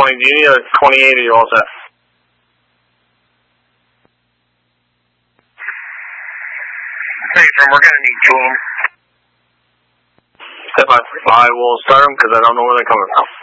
20. Do you need a 28 or you all set? Hey, we're going to need 2 of them. Step by. I will start them because I don't know where they're coming from.